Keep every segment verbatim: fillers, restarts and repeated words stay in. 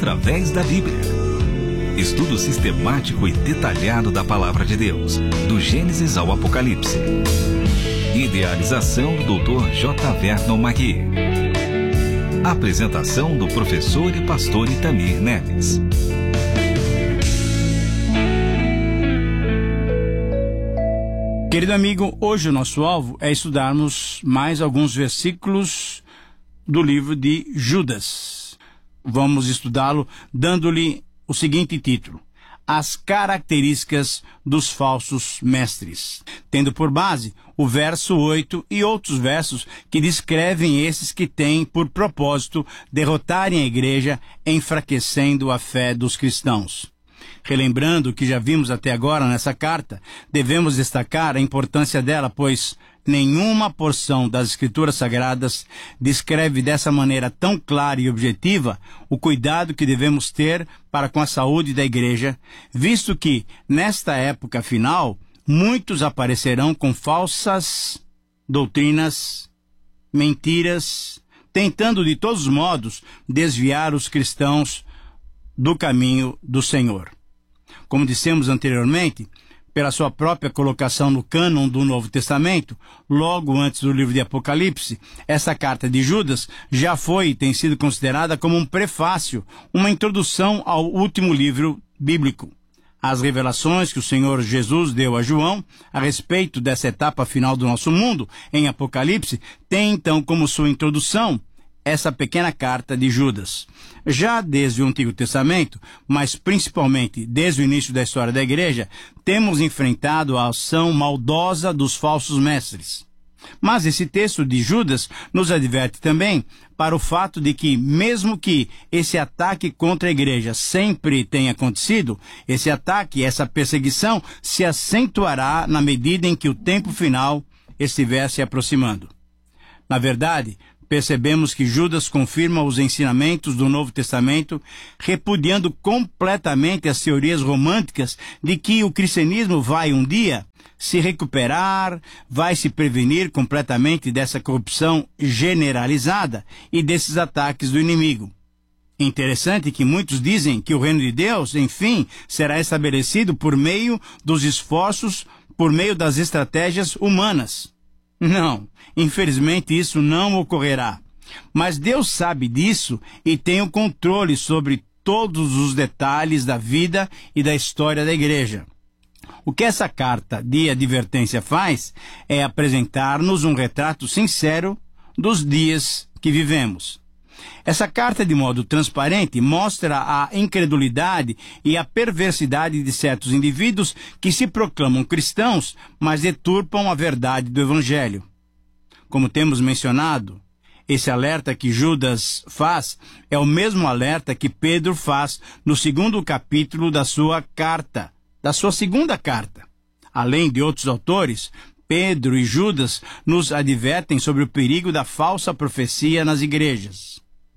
através da Bíblia. Estudo sistemático e detalhado da Palavra de Deus, do Gênesis ao Apocalipse. Idealização do doutor J. Vernon Magui. Apresentação do professor e pastor Itamir Neves. Querido amigo, hoje o nosso alvo é estudarmos mais alguns versículos do livro de Judas. Vamos estudá-lo dando-lhe o seguinte título: As características dos falsos mestres, tendo por base o verso oito e outros versos que descrevem esses que têm por propósito derrotarem a igreja, enfraquecendo a fé dos cristãos. Relembrando o que já vimos até agora nessa carta, devemos destacar a importância dela, pois nenhuma porção das Escrituras Sagradas descreve dessa maneira tão clara e objetiva o cuidado que devemos ter para com a saúde da igreja, visto que, nesta época final, muitos aparecerão com falsas doutrinas, mentiras, tentando de todos os modos desviar os cristãos do caminho do Senhor. Como dissemos anteriormente, pela sua própria colocação no cânon do Novo Testamento, logo antes do livro de Apocalipse, essa carta de Judas já foi e tem sido considerada como um prefácio, uma introdução ao último livro bíblico. As revelações que o Senhor Jesus deu a João a respeito dessa etapa final do nosso mundo, em Apocalipse, têm então como sua introdução essa pequena carta de Judas. Já desde o Antigo Testamento, mas principalmente desde o início da história da igreja, temos enfrentado a ação maldosa dos falsos mestres. Mas esse texto de Judas nos adverte também para o fato de que, mesmo que esse ataque contra a igreja sempre tenha acontecido, esse ataque, essa perseguição, se acentuará na medida em que o tempo final estiver se aproximando. Na verdade, percebemos que Judas confirma os ensinamentos do Novo Testamento, repudiando completamente as teorias românticas de que o cristianismo vai um dia se recuperar, vai se prevenir completamente dessa corrupção generalizada e desses ataques do inimigo. Interessante que muitos dizem que o reino de Deus, enfim, será estabelecido por meio dos esforços, por meio das estratégias humanas. Não, infelizmente isso não ocorrerá. Mas Deus sabe disso e tem o controle sobre todos os detalhes da vida e da história da igreja. O que essa carta de advertência faz é apresentar-nos um retrato sincero dos dias que vivemos. Essa carta, de modo transparente, mostra a incredulidade e a perversidade de certos indivíduos que se proclamam cristãos, mas deturpam a verdade do Evangelho. Como temos mencionado, esse alerta que Judas faz é o mesmo alerta que Pedro faz no segundo capítulo da sua carta, da sua segunda carta. Além de outros autores, Pedro e Judas nos advertem sobre o perigo da falsa profecia nas igrejas.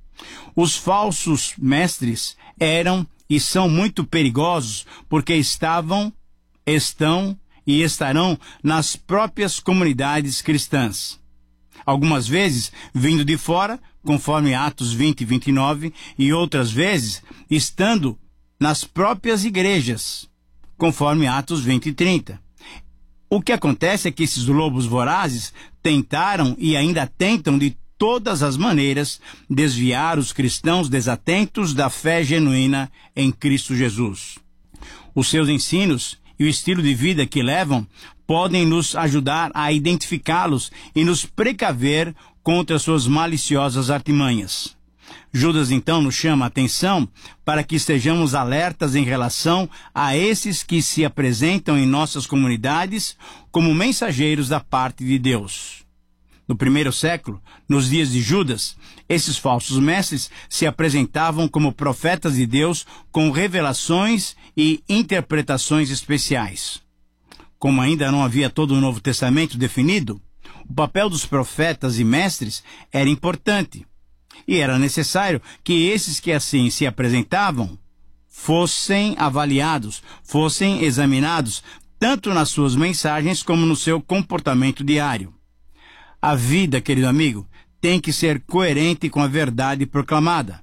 Os falsos mestres eram e são muito perigosos porque estavam, estão e estarão nas próprias comunidades cristãs. Algumas vezes vindo de fora, conforme Atos vinte e vinte e nove, e outras vezes estando nas próprias igrejas, conforme Atos vinte e trinta. O que acontece é que esses lobos vorazes tentaram e ainda tentam de todas as maneiras desviar os cristãos desatentos da fé genuína em Cristo Jesus. Os seus ensinos e o estilo de vida que levam podem nos ajudar a identificá-los e nos precaver contra suas maliciosas artimanhas. Judas então nos chama a atenção para que estejamos alertas em relação a esses que se apresentam em nossas comunidades como mensageiros da parte de Deus. No primeiro século, nos dias de Judas, esses falsos mestres se apresentavam como profetas de Deus com revelações e interpretações especiais. Como ainda não havia todo o Novo Testamento definido, o papel dos profetas e mestres era importante. E era necessário que esses que assim se apresentavam fossem avaliados, fossem examinados, tanto nas suas mensagens como no seu comportamento diário. A vida, querido amigo, tem que ser coerente com a verdade proclamada.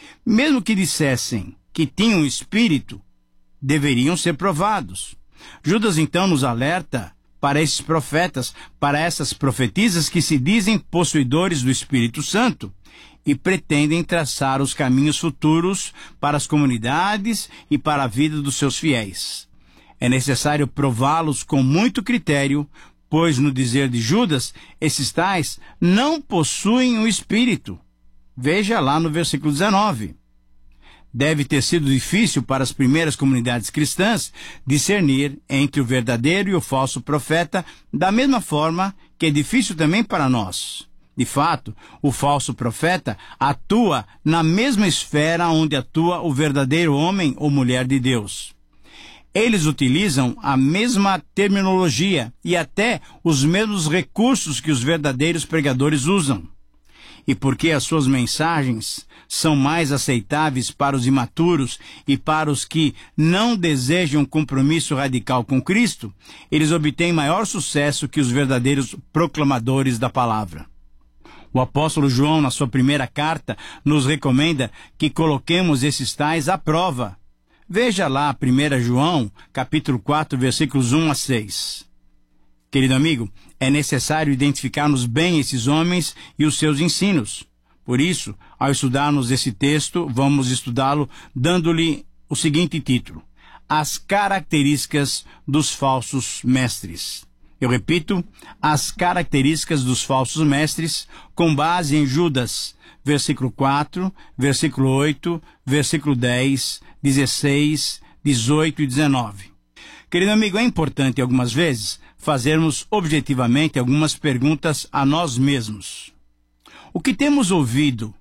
Mesmo que dissessem que tinham espírito, deveriam ser provados. Judas então nos alerta para esses profetas, para essas profetisas que se dizem possuidores do Espírito Santo e pretendem traçar os caminhos futuros para as comunidades e para a vida dos seus fiéis. É necessário prová-los com muito critério, pois, no dizer de Judas, esses tais não possuem o Espírito. Veja lá no versículo dezenove. Deve ter sido difícil para as primeiras comunidades cristãs discernir entre o verdadeiro e o falso profeta, da mesma forma que é difícil também para nós. De fato, o falso profeta atua na mesma esfera onde atua o verdadeiro homem ou mulher de Deus. Eles utilizam a mesma terminologia e até os mesmos recursos que os verdadeiros pregadores usam. E porque as suas mensagens são mais aceitáveis para os imaturos e para os que não desejam compromisso radical com Cristo, eles obtêm maior sucesso que os verdadeiros proclamadores da palavra. O apóstolo João, na sua primeira carta, nos recomenda que coloquemos esses tais à prova. Veja lá primeiro João, capítulo quatro, versículos um a seis. Querido amigo, é necessário identificarmos bem esses homens e os seus ensinos. Por isso, ao estudarmos esse texto, vamos estudá-lo dando-lhe o seguinte título: As características dos falsos mestres. Eu repito, as características dos falsos mestres, com base em Judas, versículo quatro, versículo oito, versículo dez, dezesseis, dezoito e dezenove. Querido amigo, é importante algumas vezes fazermos objetivamente algumas perguntas a nós mesmos. O que temos ouvido?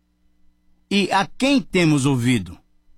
E a quem temos ouvido?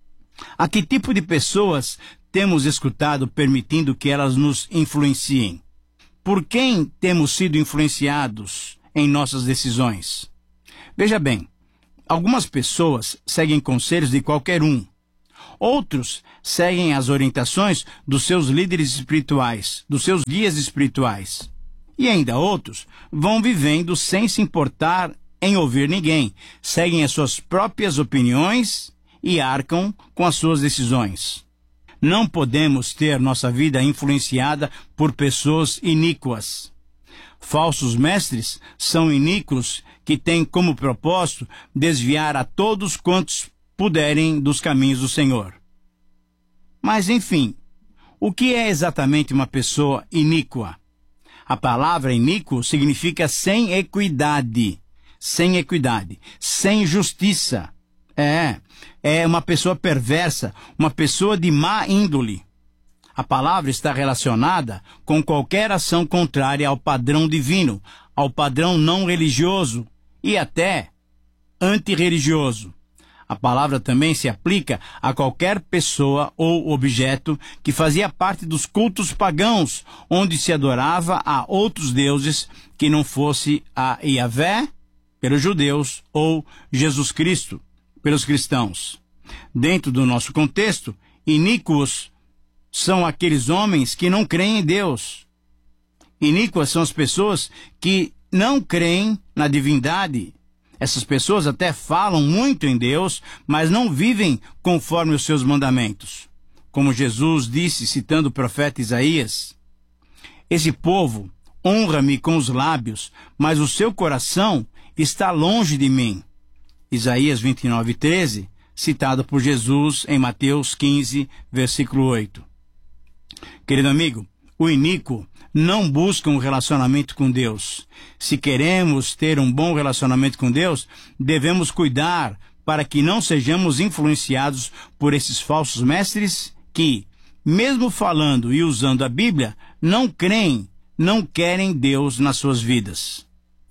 A que tipo de pessoas temos escutado permitindo que elas nos influenciem? Por quem temos sido influenciados em nossas decisões? Veja bem, algumas pessoas seguem conselhos de qualquer um. Outros seguem as orientações dos seus líderes espirituais, dos seus guias espirituais. E ainda outros vão vivendo sem se importar em ouvir ninguém, seguem as suas próprias opiniões e arcam com as suas decisões. Não podemos ter nossa vida influenciada por pessoas iníquas. Falsos mestres são iníquos que têm como propósito desviar a todos quantos puderem dos caminhos do Senhor. Mas, enfim, o que é exatamente uma pessoa iníqua? A palavra iníquo significa sem equidade, sem equidade, sem justiça. É, é uma pessoa perversa, uma pessoa de má índole. A palavra está relacionada com qualquer ação contrária ao padrão divino, ao padrão não religioso e até antirreligioso. A palavra também se aplica a qualquer pessoa ou objeto que fazia parte dos cultos pagãos, onde se adorava a outros deuses que não fosse a Yahvé, pelos judeus, ou Jesus Cristo, pelos cristãos. Dentro do nosso contexto, iníquos são aqueles homens que não creem em Deus. Iníquas são as pessoas que não creem na divindade. Essas pessoas até falam muito em Deus, mas não vivem conforme os seus mandamentos. Como Jesus disse, citando o profeta Isaías: Esse povo honra-me com os lábios, mas o seu coração está longe de mim. Isaías vinte e nove, treze, citado por Jesus em Mateus quinze, versículo oito. Querido amigo, o iníquo não busca um relacionamento com Deus. Se queremos ter um bom relacionamento com Deus, devemos cuidar para que não sejamos influenciados por esses falsos mestres que, mesmo falando e usando a Bíblia, não creem, não querem Deus nas suas vidas.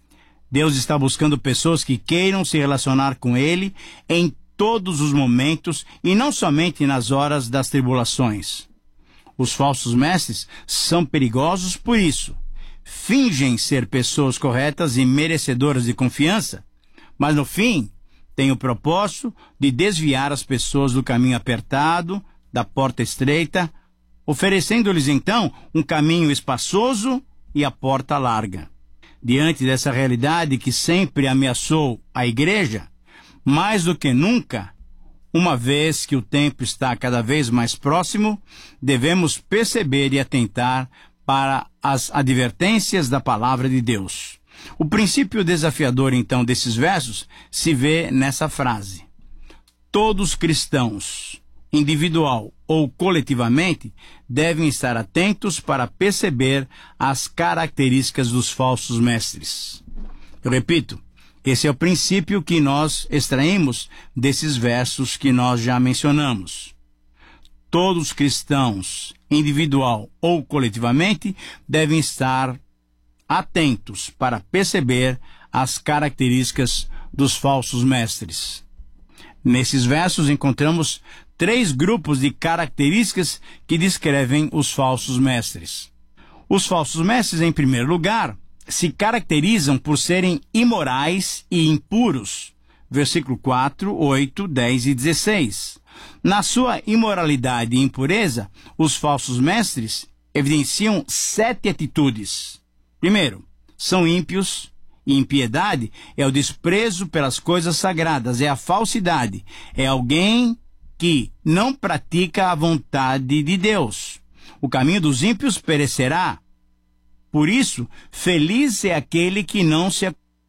Deus está buscando pessoas que queiram se relacionar com Ele em todos os momentos e não somente nas horas das tribulações. Os falsos mestres são perigosos por isso. Fingem ser pessoas corretas e merecedoras de confiança, mas no fim têm o propósito de desviar as pessoas do caminho apertado, da porta estreita, oferecendo-lhes então um caminho espaçoso e a porta larga. Diante dessa realidade que sempre ameaçou a igreja, Mais do que nunca, uma vez que o tempo está cada vez mais próximo, devemos perceber e atentar para as advertências da palavra de Deus. O princípio desafiador, então, desses versos se vê nessa frase. Todos cristãos, individual ou coletivamente, devem estar atentos para perceber as características dos falsos mestres. Eu repito, esse é o princípio que nós extraímos desses versos que nós já mencionamos. Todos os cristãos, individual ou coletivamente, devem estar atentos para perceber as características dos falsos mestres. Nesses versos encontramos três grupos de características que descrevem os falsos mestres. Os falsos mestres, em primeiro lugar, se caracterizam por serem imorais e impuros. Versículo quatro, oito, dez e dezesseis. Na sua imoralidade e impureza, os falsos mestres evidenciam sete atitudes. Primeiro, são ímpios, e impiedade é o desprezo pelas coisas sagradas, é a falsidade, é alguém que não pratica a vontade de Deus. O caminho dos ímpios perecerá. Por isso, feliz é aquele que não se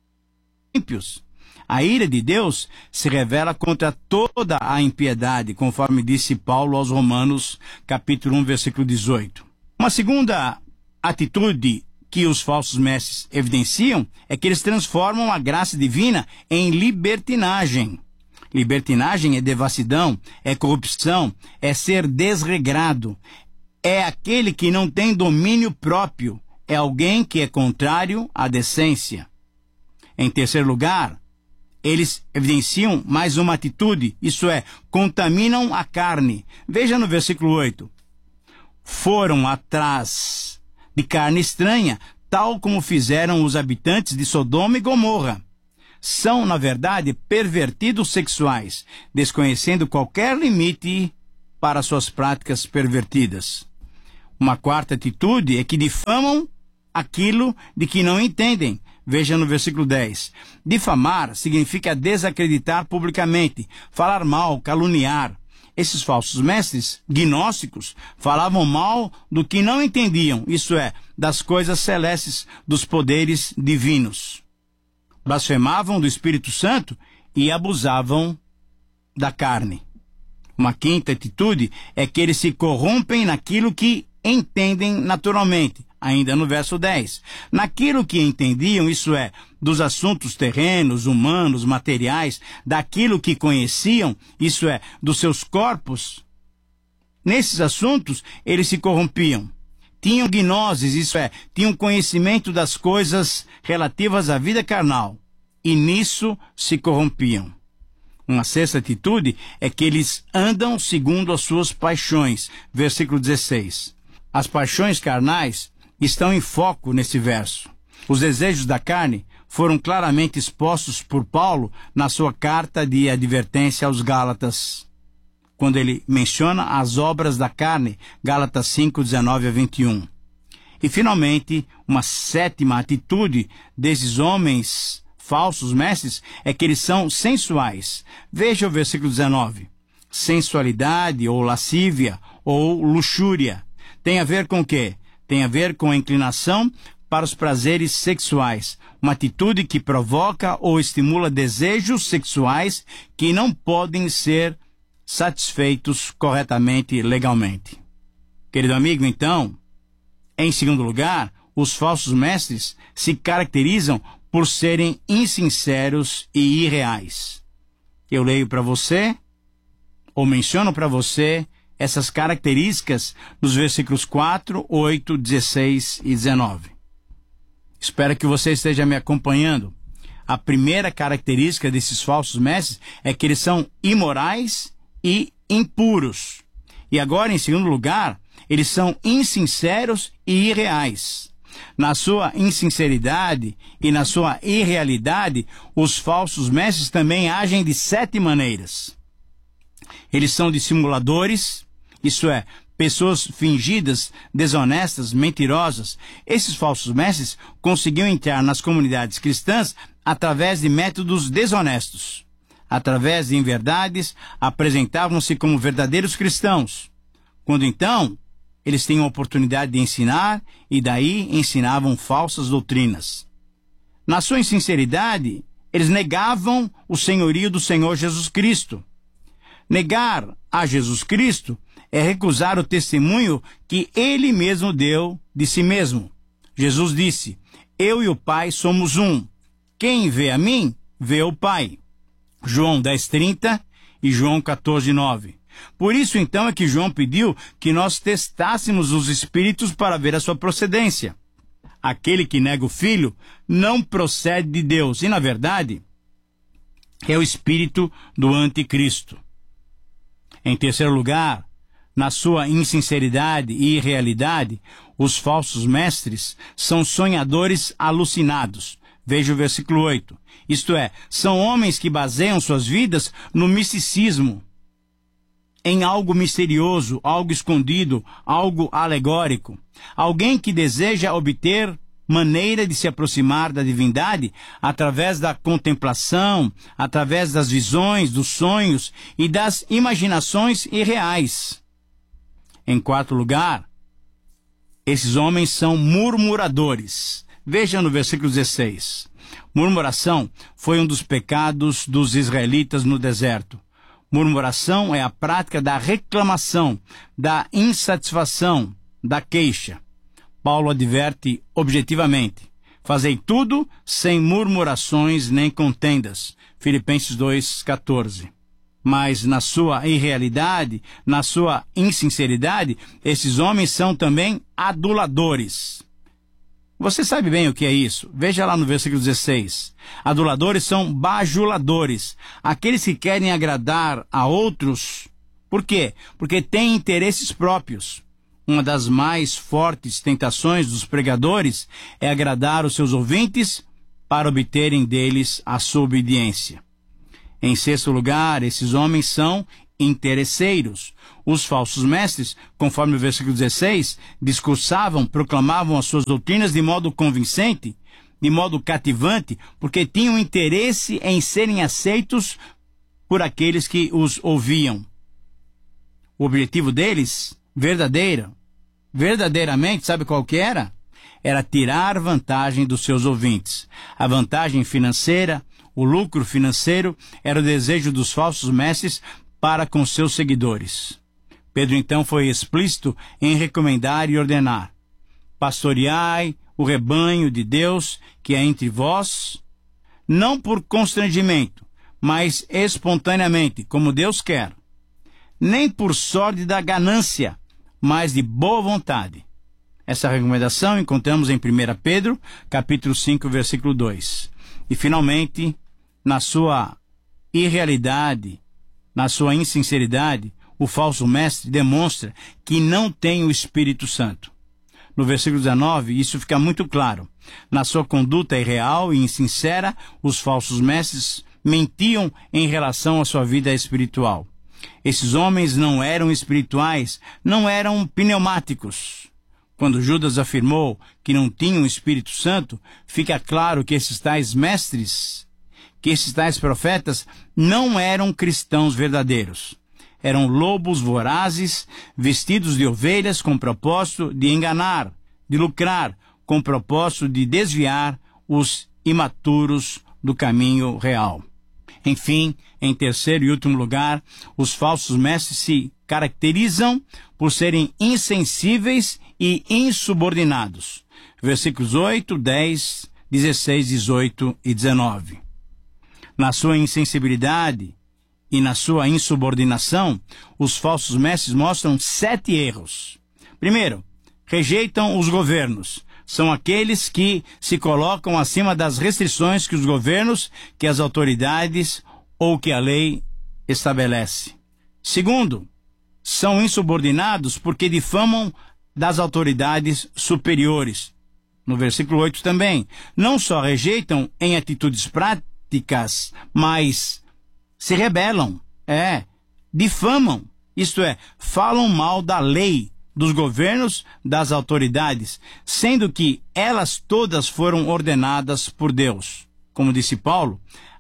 ímpios. A ira de Deus se revela contra toda a impiedade, conforme disse Paulo aos Romanos, capítulo um, versículo dezoito. Uma segunda atitude que os falsos mestres evidenciam é que eles transformam a graça divina em libertinagem. Libertinagem é devassidão, é corrupção, é ser desregrado, é aquele que não tem domínio próprio, é alguém que é contrário à decência. Em terceiro lugar, eles evidenciam mais uma atitude, isso é, contaminam a carne. Veja no versículo oito. Foram atrás de carne estranha, tal como fizeram os habitantes de Sodoma e Gomorra. São, na verdade, pervertidos sexuais, desconhecendo qualquer limite para suas práticas pervertidas. Uma quarta atitude é que difamam aquilo de que não entendem. Veja no versículo dez. Difamar significa desacreditar publicamente, falar mal, caluniar. Esses falsos mestres gnósticos falavam mal do que não entendiam, isso é, das coisas celestes, dos poderes divinos. Blasfemavam do Espírito Santo e abusavam da carne. Uma quinta atitude é que eles se corrompem naquilo que entendem naturalmente. Ainda no verso dez. Naquilo que entendiam, isso é, dos assuntos terrenos, humanos, materiais, daquilo que conheciam, isso é, dos seus corpos, nesses assuntos eles se corrompiam. Tinham gnoses, isso é, tinham conhecimento das coisas relativas à vida carnal, e nisso se corrompiam. Uma sexta atitude é que eles andam segundo as suas paixões. Versículo dezesseis. As paixões carnais estão em foco nesse verso. Os desejos da carne foram claramente expostos por Paulo na sua carta de advertência aos Gálatas, quando ele menciona as obras da carne, Gálatas cinco, dezenove a vinte e um. E, finalmente, uma sétima atitude desses homens falsos mestres é que eles são sensuais. Veja o versículo dezenove. Sensualidade, ou lascívia, ou luxúria. Tem a ver com o quê? Tem a ver com a inclinação para os prazeres sexuais, uma atitude que provoca ou estimula desejos sexuais que não podem ser satisfeitos corretamente e legalmente. Querido amigo, então, em segundo lugar, os falsos mestres se caracterizam por serem insinceros e irreais. Eu leio para você, ou menciono para você, essas características nos versículos quatro, oito, dezesseis e dezenove. Espero que você esteja me acompanhando. A primeira característica desses falsos mestres é que eles são imorais e impuros. E agora, em segundo lugar, eles são insinceros e irreais. Na sua insinceridade e na sua irrealidade, os falsos mestres também agem de sete maneiras. Eles são dissimuladores, isso é, pessoas fingidas, desonestas, mentirosas. Esses falsos mestres conseguiam entrar nas comunidades cristãs através de métodos desonestos. através de inverdades, apresentavam-se como verdadeiros cristãos. Quando então, eles tinham a oportunidade de ensinar e daí ensinavam falsas doutrinas. Na sua insinceridade, eles negavam o senhorio do Senhor Jesus Cristo. Negar a Jesus Cristo é recusar o testemunho que ele mesmo deu de si mesmo. Jesus disse: eu e o Pai somos um. Quem vê a mim, vê o Pai. João dez, trinta e João quatorze, nove. Por isso, então, é que João pediu que nós testássemos os espíritos para ver a sua procedência. Aquele que nega o Filho não procede de Deus, e, na verdade, é o espírito do anticristo. Em terceiro lugar, na sua insinceridade e irrealidade, os falsos mestres são sonhadores alucinados. Veja o versículo oito. Isto é, são homens que baseiam suas vidas no misticismo, em algo misterioso, algo escondido, algo alegórico. Alguém que deseja obter maneira de se aproximar da divindade através da contemplação, através das visões, dos sonhos e das imaginações irreais. Em quarto lugar, esses homens são murmuradores. Veja no versículo dezesseis. Murmuração foi um dos pecados dos israelitas no deserto. Murmuração é a prática da reclamação, da insatisfação, da queixa. Paulo adverte objetivamente: fazei tudo sem murmurações nem contendas. Filipenses dois, quatorze. Mas na sua irrealidade, na sua insinceridade, esses homens são também aduladores. Você sabe bem o que é isso? Veja lá no versículo dezesseis. Aduladores são bajuladores, aqueles que querem agradar a outros. Por quê? Porque têm interesses próprios. Uma das mais fortes tentações dos pregadores é agradar os seus ouvintes para obterem deles a sua obediência. Em sexto lugar, esses homens são interesseiros. Os falsos mestres, conforme o versículo dezesseis, discursavam, proclamavam as suas doutrinas de modo convincente, de modo cativante, porque tinham interesse em serem aceitos por aqueles que os ouviam. O objetivo deles, verdadeiro, verdadeiramente, sabe qual que era? Era tirar vantagem dos seus ouvintes. A vantagem financeira, o lucro financeiro, era o desejo dos falsos mestres para com seus seguidores. Pedro então foi explícito em recomendar e ordenar: pastoreai o rebanho de Deus que é entre vós, não por constrangimento, mas espontaneamente, como Deus quer, nem por sorte da ganância, mas de boa vontade. Essa recomendação encontramos em primeira Pedro, capítulo cinco, versículo dois. E finalmente, na sua irrealidade, na sua insinceridade, o falso mestre demonstra que não tem o Espírito Santo. No versículo dezenove, isso fica muito claro. Na sua conduta irreal e insincera, os falsos mestres mentiam em relação à sua vida espiritual. Esses homens não eram espirituais, não eram pneumáticos. Quando Judas afirmou que não tinham o Espírito Santo, fica claro que esses tais mestres, que esses tais profetas, não eram cristãos verdadeiros. Eram lobos vorazes, vestidos de ovelhas com propósito de enganar, de lucrar, com propósito de desviar os imaturos do caminho real. Enfim, em terceiro e último lugar, os falsos mestres se caracterizam por serem insensíveis e insubordinados. Versículos oito, dez, dezesseis, dezoito e dezenove. Na sua insensibilidade e na sua insubordinação, os falsos mestres mostram sete erros. Primeiro, rejeitam os governos. São aqueles que se colocam acima das restrições que os governos, que as autoridades ou que a lei estabelece. Segundo, são insubordinados porque difamam das autoridades superiores. No versículo oito também, não só rejeitam em atitudes práticas, mas se rebelam, é, difamam, isto é, falam mal da lei, dos governos, das autoridades, sendo que elas todas foram ordenadas por Deus. Como disse Paulo,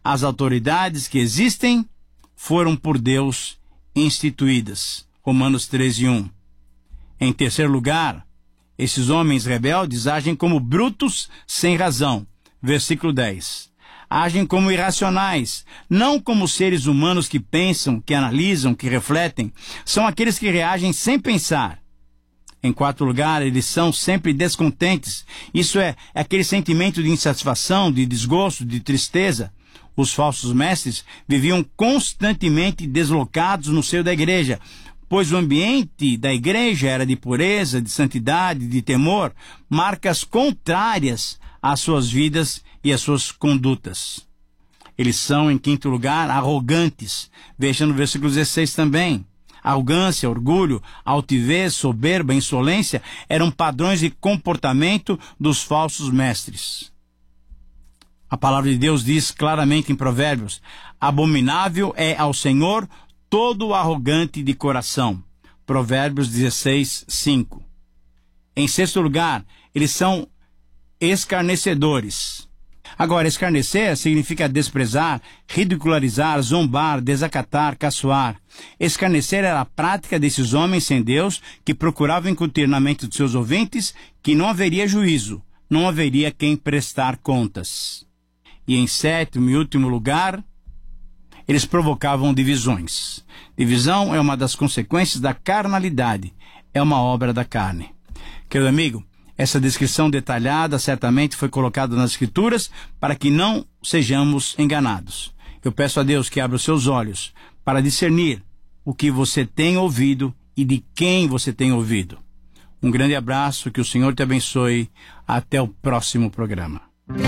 as autoridades que existem foram por Deus instituídas. Romanos treze, um. Em terceiro lugar, esses homens rebeldes agem como brutos sem razão. Versículo dez. Agem como irracionais, não como seres humanos que pensam, que analisam, que refletem. São aqueles que reagem sem pensar. Em quarto lugar, eles são sempre descontentes. Isso é, é aquele sentimento de insatisfação, de desgosto, de tristeza. Os falsos mestres viviam constantemente deslocados no seio da igreja, pois o ambiente da igreja era de pureza, de santidade, de temor, marcas contrárias às suas vidas e às suas condutas. Eles são, em quinto lugar, arrogantes. Veja no versículo dezesseis também. Arrogância, orgulho, altivez, soberba, insolência eram padrões de comportamento dos falsos mestres. A palavra de Deus diz claramente em Provérbios: abominável é ao Senhor todo arrogante de coração. Provérbios dezesseis, cinco. Em sexto lugar, eles são escarnecedores. Agora, escarnecer significa desprezar, ridicularizar, zombar, desacatar, caçoar. Escarnecer era a prática desses homens sem Deus que procuravam incutir na mente dos seus ouvintes que não haveria juízo, não haveria quem prestar contas. E em sétimo e último lugar, eles provocavam divisões. Divisão é uma das consequências da carnalidade, é uma obra da carne. Querido amigo, essa descrição detalhada certamente foi colocada nas Escrituras para que não sejamos enganados. Eu peço a Deus que abra os seus olhos para discernir o que você tem ouvido e de quem você tem ouvido. Um grande abraço, que o Senhor te abençoe. Até o próximo programa.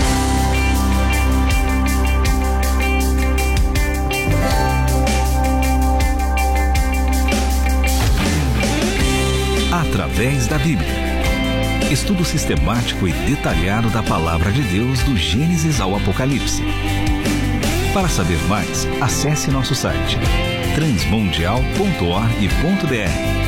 Através da Bíblia. Estudo sistemático e detalhado da Palavra de Deus do Gênesis ao Apocalipse. Para saber mais, acesse nosso site transmundial ponto org ponto br.